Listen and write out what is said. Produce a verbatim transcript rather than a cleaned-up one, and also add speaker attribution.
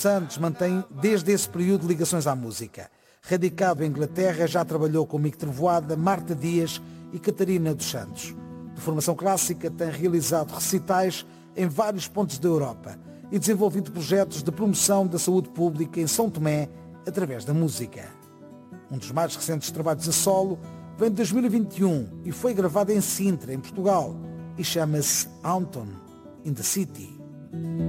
Speaker 1: Santos mantém desde esse período ligações à música. Radicado em Inglaterra, já trabalhou com Mico Trovoada, Marta Dias e Catarina dos Santos. De formação clássica, tem realizado recitais em vários pontos da Europa e desenvolvido projetos de promoção da saúde pública em São Tomé através da música. Um dos mais recentes trabalhos a solo vem de dois mil e vinte e um e foi gravado em Sintra, em Portugal, e chama-se Anton in the City.